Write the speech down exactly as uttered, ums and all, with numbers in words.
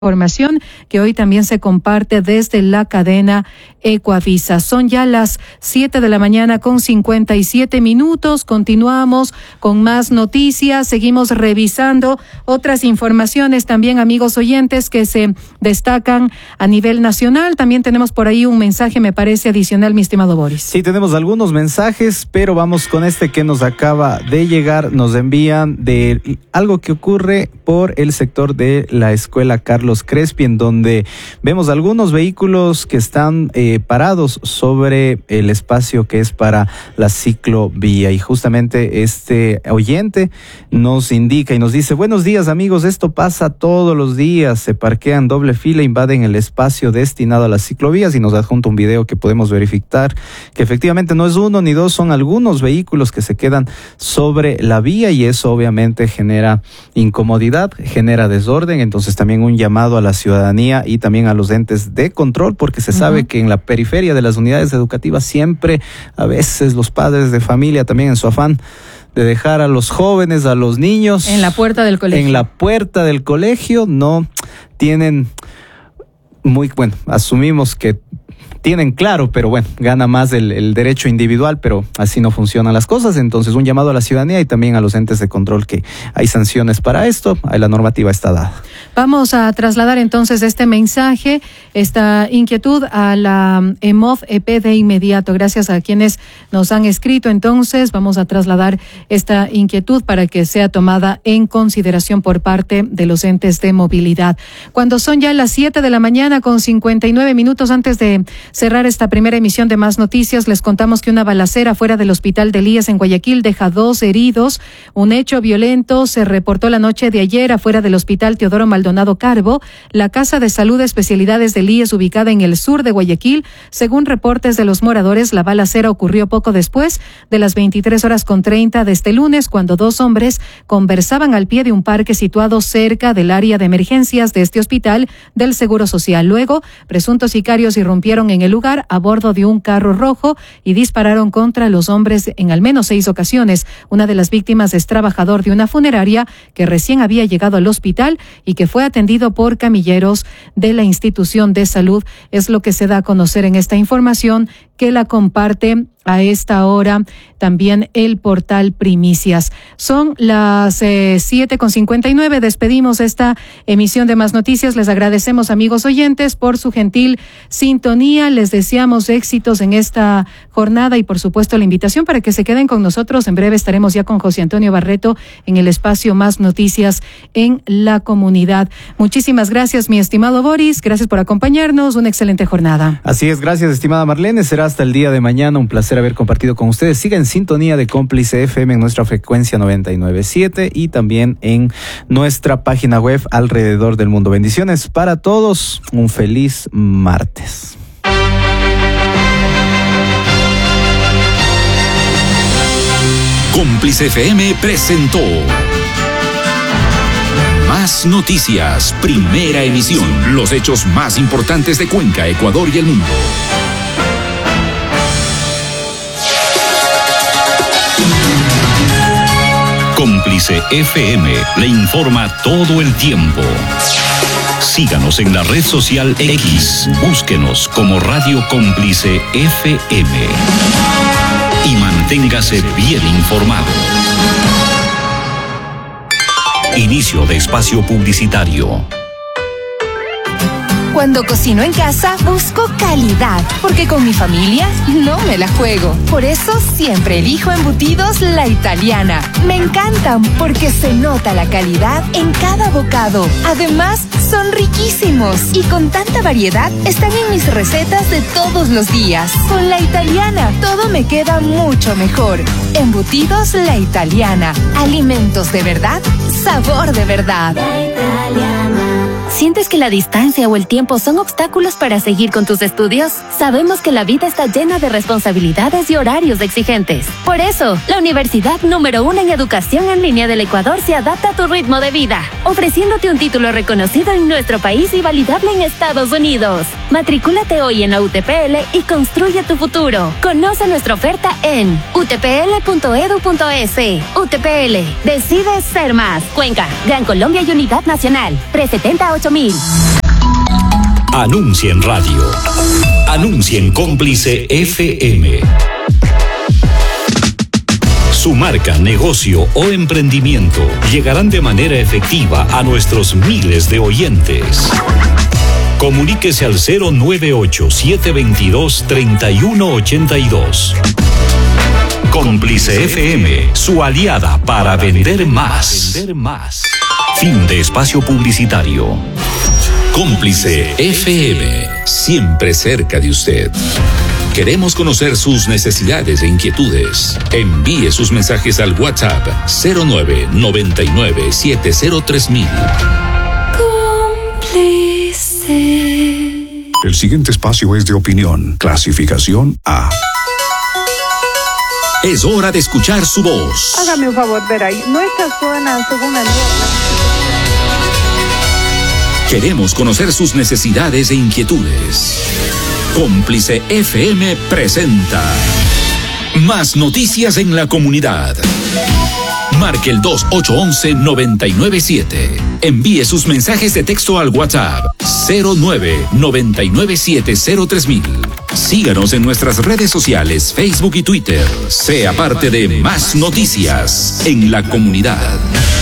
Información que hoy también se comparte desde la cadena Ecuavisa. Son ya las siete de la mañana con cincuenta y siete minutos. Continuamos con más noticias. Seguimos revisando otras informaciones también, amigos oyentes, que se destacan a nivel nacional. También tenemos por ahí un mensaje, me parece, adicional, mi estimado Boris. Sí, tenemos algunos mensajes, pero vamos con este que nos acaba de llegar. Nos envían de algo que ocurre por el sector de la escuela Carlos Crespi, en donde vemos algunos vehículos que están eh, parados sobre el espacio que es para la ciclovía, y justamente este oyente nos indica y nos dice: buenos días, amigos, esto pasa todos los días, se parquean doble fila, invaden el espacio destinado a las ciclovías, y nos adjunta un video que podemos verificar que efectivamente no es uno ni dos, son algunos vehículos que se quedan sobre la vía, y eso obviamente genera incomodidad, genera desorden. Entonces también un llamado a la ciudadanía y también a los entes de control, porque se uh-huh. sabe que en la periferia de las unidades educativas siempre, a veces los padres de familia también en su afán de dejar a los jóvenes, a los niños en la puerta del colegio, en la puerta del colegio, no tienen muy, bueno, asumimos que tienen claro, pero bueno, gana más el, el derecho individual, pero así no funcionan las cosas. Entonces un llamado a la ciudadanía y también a los entes de control, que hay sanciones para esto, la normativa está dada. Vamos a trasladar entonces este mensaje, esta inquietud a la EMOF E P de inmediato. Gracias a quienes nos han escrito. Entonces vamos a trasladar esta inquietud para que sea tomada en consideración por parte de los entes de movilidad. Cuando son ya las siete de la mañana con cincuenta y nueve minutos, antes de cerrar esta primera emisión de Más Noticias, les contamos que una balacera fuera del hospital de Elías en Guayaquil deja dos heridos. Un hecho violento se reportó la noche de ayer afuera del hospital Teodoro Maldonado Carbo, la casa de salud de especialidades de Elías, ubicada en el sur de Guayaquil. Según reportes de los moradores, la balacera ocurrió poco después de las veintitrés horas con treinta de este lunes, cuando dos hombres conversaban al pie de un parque situado cerca del área de emergencias de este hospital del Seguro Social. Luego, presuntos sicarios irrumpieron en el lugar a bordo de un carro rojo y dispararon contra los hombres en al menos seis ocasiones. Una de las víctimas es trabajador de una funeraria que recién había llegado al hospital y que fue atendido por camilleros de la institución de salud. Es lo que se da a conocer en esta información, que la comparte a esta hora también el portal Primicias. Son las eh, siete con cincuenta y nueve. Despedimos esta emisión de Más Noticias. Les agradecemos, amigos oyentes, por su gentil sintonía. Les deseamos éxitos en esta jornada y, por supuesto, la invitación para que se queden con nosotros. En breve estaremos ya con José Antonio Barreto en el espacio Más Noticias en la comunidad. Muchísimas gracias, mi estimado Boris. Gracias por acompañarnos. Una excelente jornada. Así es, gracias, estimada Marlene. Será hasta el día de mañana. Un placer haber compartido con ustedes. Siga en sintonía de Cómplice F M en nuestra frecuencia noventa y nueve punto siete y también en nuestra página web alrededor del mundo. Bendiciones para todos. Un feliz martes. Cómplice F M presentó Más Noticias, primera emisión. Los hechos más importantes de Cuenca, Ecuador y el mundo. Cómplice F M le informa todo el tiempo. Síganos en la red social X. Búsquenos como Radio Cómplice F M. Y manténgase bien informado. Inicio de espacio publicitario. Cuando cocino en casa, busco calidad, porque con mi familia no me la juego. Por eso siempre elijo Embutidos La Italiana. Me encantan porque se nota la calidad en cada bocado. Además, son riquísimos y con tanta variedad están en mis recetas de todos los días. Con La Italiana, todo me queda mucho mejor. Embutidos La Italiana. Alimentos de verdad, sabor de verdad. La Italiana. ¿Sientes que la distancia o el tiempo son obstáculos para seguir con tus estudios? Sabemos que la vida está llena de responsabilidades y horarios exigentes. Por eso, la universidad número uno en educación en línea del Ecuador se adapta a tu ritmo de vida, ofreciéndote un título reconocido en nuestro país y validable en Estados Unidos. Matricúlate hoy en la U T P L y construye tu futuro. Conoce nuestra oferta en u t p l punto e d u punto e s. U T P L, decide ser más. Cuenca, Gran Colombia y Unidad Nacional. tres setenta ocho mil. Anuncia en radio. Anuncia en Cómplice F M. Su marca, negocio o emprendimiento llegarán de manera efectiva a nuestros miles de oyentes. Comuníquese al cero nueve ocho, siete dos dos, tres uno ocho dos. Cómplice F M, su aliada para vender más. Fin de espacio publicitario. Cómplice F M, siempre cerca de usted. Queremos conocer sus necesidades e inquietudes. Envíe sus mensajes al WhatsApp cero nueve, noventa y nueve, siete cero tres mil. Cómplice. El siguiente espacio es de opinión. Clasificación A. Es hora de escuchar su voz. Hágame un favor, Veray. Nuestra zona, según el... Queremos conocer sus necesidades e inquietudes. Cómplice F M presenta Más Noticias en la Comunidad. Marque el dos ocho uno uno, nueve nueve siete. Envíe sus mensajes de texto al WhatsApp cero nueve, noventa y nueve siete cero tres mil. Síganos en nuestras redes sociales, Facebook y Twitter. Sea parte de Más Noticias en la Comunidad.